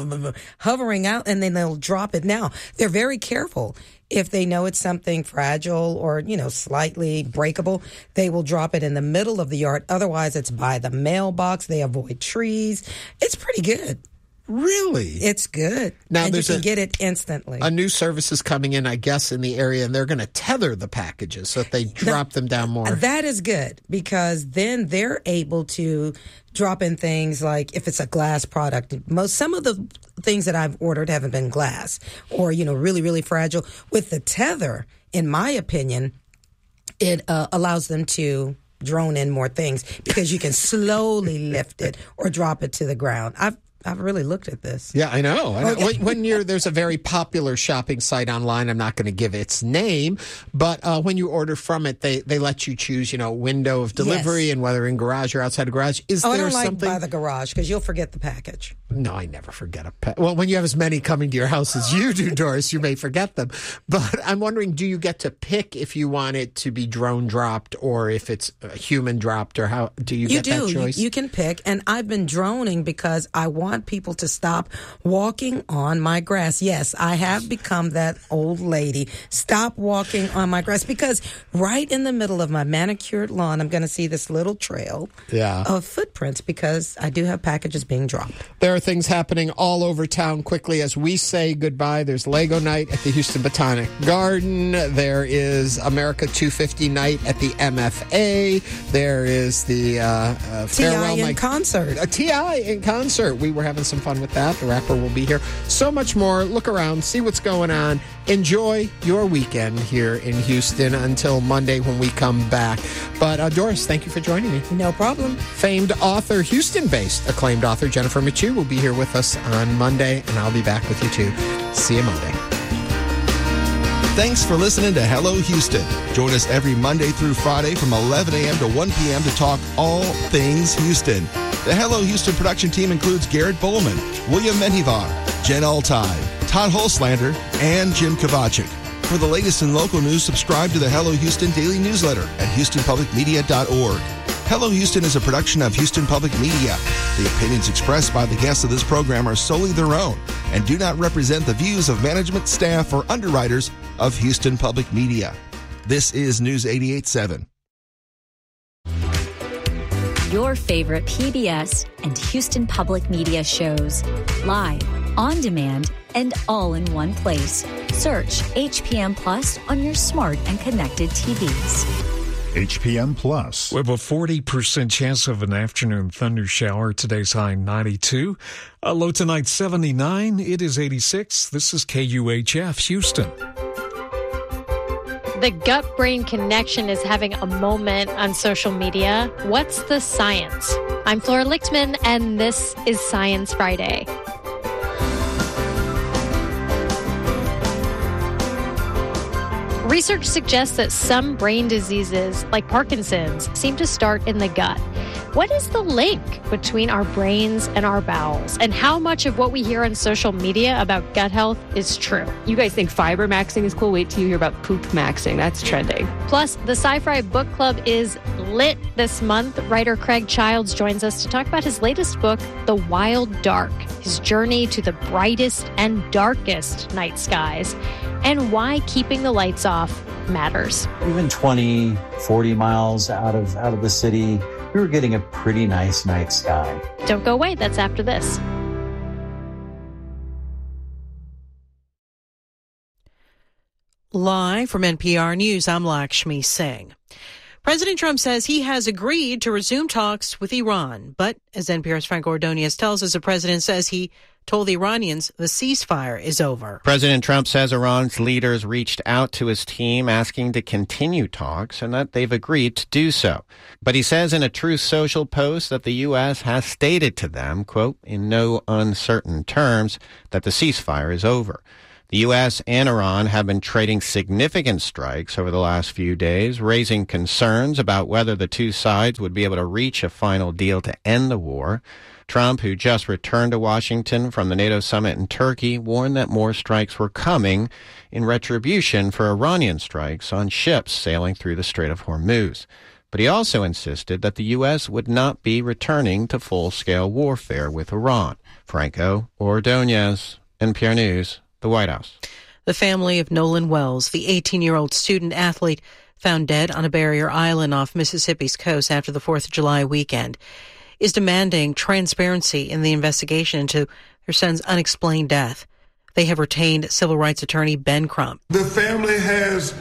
hovering out, and then they'll drop it. Now they're very careful. If they know it's something fragile or, slightly breakable, they will drop it in the middle of the yard. Otherwise, it's by the mailbox. They avoid trees. It's pretty good. Really? It's good. Now, and you can get it instantly. A new service is coming in, I guess, in the area, and they're going to tether the packages so that they drop them down more. That is good because then they're able to drop in things like if it's a glass product. Some of the things that I've ordered haven't been glass or, really, really fragile. With the tether, in my opinion, it allows them to drone in more things because you can slowly lift it or drop it to the ground. I've really looked at this. Yeah, I know. Okay. When there's a very popular shopping site online, I'm not going to give its name, but when you order from it, they let you choose, window of delivery and whether in garage or outside of garage. I don't like by the garage because you'll forget the package. No, I never forget a package. Well, when you have as many coming to your house as you do, Doris, you may forget them. But I'm wondering, do you get to pick if you want it to be drone dropped or if it's human dropped, or how do you get that choice? You can pick, and I've been droning because I want people to stop walking on my grass. Yes, I have become that old lady. Stop walking on my grass because right in the middle of my manicured lawn, I'm going to see this little trail of footprints because I do have packages being dropped. There are things happening all over town quickly as we say goodbye. There's Lego night at the Houston Botanic Garden. There is America 250 night at the MFA. There is the farewell T.I. in concert. T.I. in concert. We were having some fun with that. The rapper will be here. So much more. Look around, see what's going on. Enjoy your weekend here in Houston until Monday when we come back. But Doris, thank you for joining me. No problem. Famed author, Houston-based acclaimed author Jennifer Machu will be here with us on Monday, and I'll be back with you too. See you Monday. Thanks for listening to Hello Houston. Join us every Monday through Friday from 11 a.m. to 1 p.m. to talk all things Houston. The Hello Houston production team includes Garrett Bowman, William Menjivar, Jen Altai, Todd Holslander, and Jim Kovacic. For the latest in local news, subscribe to the Hello Houston daily newsletter at HoustonPublicMedia.org. Hello Houston is a production of Houston Public Media. The opinions expressed by the guests of this program are solely their own and do not represent the views of management, staff, or underwriters of Houston Public Media. This is News 88.7. Your favorite PBS and Houston Public Media shows. Live, on demand, and all in one place. Search HPM Plus on your smart and connected TVs. HPM Plus. We have a 40% chance of an afternoon thunder shower. Today's high 92. Low tonight 79. It is 86. This is KUHF Houston. The gut-brain connection is having a moment on social media. What's the science? I'm Flora Lichtman, and this is Science Friday. Research suggests that some brain diseases, like Parkinson's, seem to start in the gut. What is the link between our brains and our bowels? And how much of what we hear on social media about gut health is true? You guys think fiber maxing is cool? Wait till you hear about poop maxing. That's trending. Plus, the Sci-Fi Book Club is lit this month. Writer Craig Childs joins us to talk about his latest book, The Wild Dark, his journey to the brightest and darkest night skies, and why keeping the lights off matters. Even 20, 40 miles out of the city, we were getting a pretty nice night sky. Don't go away. That's after this. Live from NPR News, I'm Lakshmi Singh. President Trump says he has agreed to resume talks with Iran. But as NPR's Frank Ordonez tells us, the president says he told the Iranians the ceasefire is over. President Trump says Iran's leaders reached out to his team asking to continue talks and that they've agreed to do so. But he says in a Truth Social post that the U.S. has stated to them, quote, in no uncertain terms, that the ceasefire is over. The U.S. and Iran have been trading significant strikes over the last few days, raising concerns about whether the two sides would be able to reach a final deal to end the war. Trump, who just returned to Washington from the NATO summit in Turkey, warned that more strikes were coming in retribution for Iranian strikes on ships sailing through the Strait of Hormuz. But he also insisted that the U.S. would not be returning to full-scale warfare with Iran. Franco Ordonez, NPR News, the White House. The family of Nolan Wells, the 18-year-old student athlete found dead on a barrier island off Mississippi's coast after the 4th of July weekend, is demanding transparency in the investigation into their son's unexplained death. They have retained civil rights attorney Ben Crump. The family has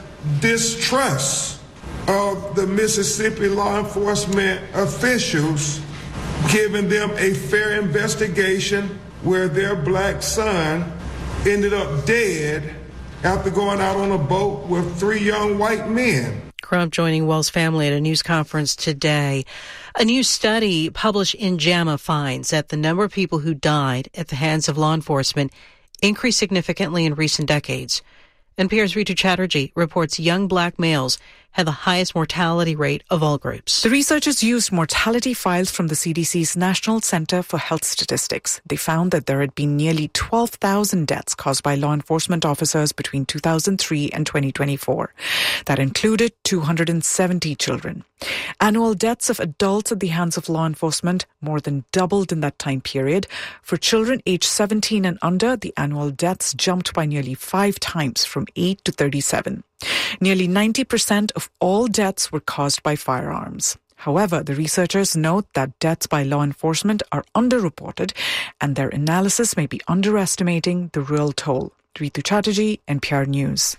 distrust of the Mississippi law enforcement officials giving them a fair investigation where their black son ended up dead after going out on a boat with 3 young white men. Crump joining Wells' family at a news conference today. A new study published in JAMA finds that the number of people who died at the hands of law enforcement increased significantly in recent decades. NPR's Ritu Chatterjee reports young black males had the highest mortality rate of all groups. The researchers used mortality files from the CDC's National Center for Health Statistics. They found that there had been nearly 12,000 deaths caused by law enforcement officers between 2003 and 2024. That included 270 children. Annual deaths of adults at the hands of law enforcement more than doubled in that time period. For children aged 17 and under, the annual deaths jumped by nearly 5 times, from 8 to 37. Nearly 90% of all deaths were caused by firearms. However, the researchers note that deaths by law enforcement are underreported, and their analysis may be underestimating the real toll. Ritu Chatterjee, NPR News.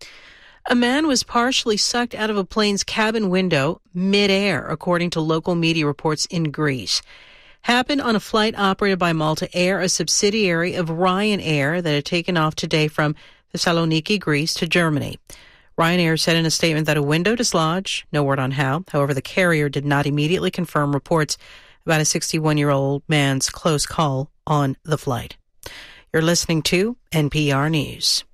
A man was partially sucked out of a plane's cabin window mid-air, according to local media reports in Greece. Happened on a flight operated by Malta Air, a subsidiary of Ryanair that had taken off today from Thessaloniki, Greece, to Germany. Ryanair said in a statement that a window dislodged, no word on how. However, the carrier did not immediately confirm reports about a 61-year-old man's close call on the flight. You're listening to NPR News.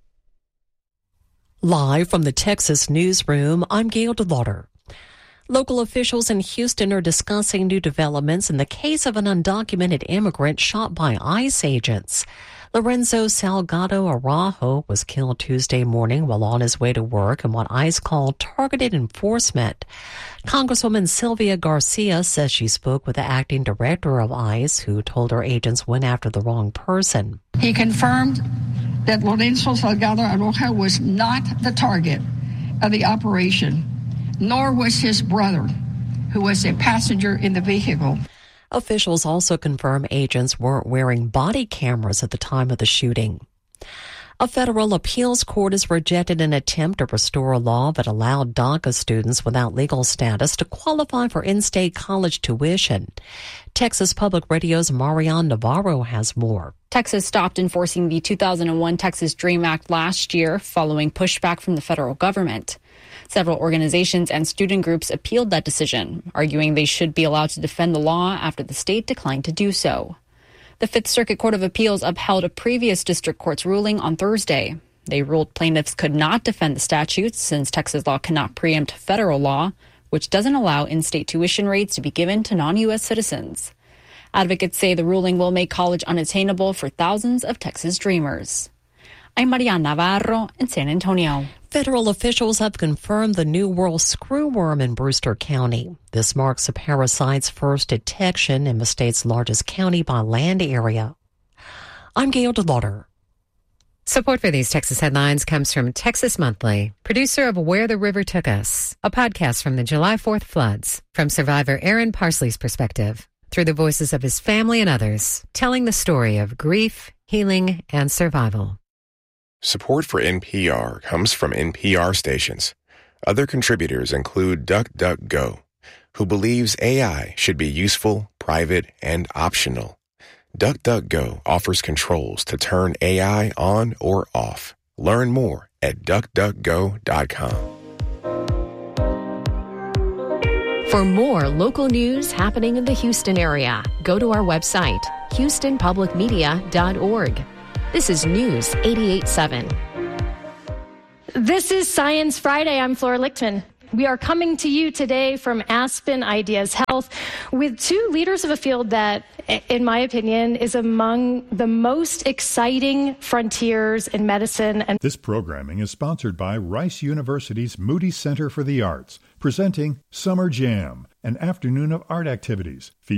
Live from the Texas newsroom, I'm Gail DeLauder. Local officials in Houston are discussing new developments in the case of an undocumented immigrant shot by ICE agents. Lorenzo Salgado Araujo was killed Tuesday morning while on his way to work in what ICE called targeted enforcement. Congresswoman Sylvia Garcia says she spoke with the acting director of ICE, who told her agents went after the wrong person. He confirmed that Lorenzo Salgado Araujo was not the target of the operation, nor was his brother, who was a passenger in the vehicle. Officials also confirm agents weren't wearing body cameras at the time of the shooting. A federal appeals court has rejected an attempt to restore a law that allowed DACA students without legal status to qualify for in-state college tuition. Texas Public Radio's Marianne Navarro has more. Texas stopped enforcing the 2001 Texas DREAM Act last year following pushback from the federal government. Several organizations and student groups appealed that decision, arguing they should be allowed to defend the law after the state declined to do so. The Fifth Circuit Court of Appeals upheld a previous district court's ruling on Thursday. They ruled plaintiffs could not defend the statutes since Texas law cannot preempt federal law. which doesn't allow in-state tuition rates to be given to non-U.S. citizens. Advocates say the ruling will make college unattainable for thousands of Texas dreamers. I'm Mariana Navarro in San Antonio. Federal officials have confirmed the New World screwworm in Brewster County. This marks the parasite's first detection in the state's largest county by land area. I'm Gail DeLauder. Support for these Texas headlines comes from Texas Monthly, producer of Where the River Took Us, a podcast from the July 4th floods, from survivor Aaron Parsley's perspective, through the voices of his family and others, telling the story of grief, healing, and survival. Support for NPR comes from NPR stations. Other contributors include DuckDuckGo, who believes AI should be useful, private, and optional. DuckDuckGo offers controls to turn AI on or off. Learn more at DuckDuckGo.com. For more local news happening in the Houston area, go to our website, HoustonPublicMedia.org. This is News 88.7. This is Science Friday. I'm Flora Lichtman. We are coming to you today from Aspen Ideas Health with two leaders of a field that, in my opinion, is among the most exciting frontiers in medicine. And this programming is sponsored by Rice University's Moody Center for the Arts, presenting Summer Jam, an afternoon of art activities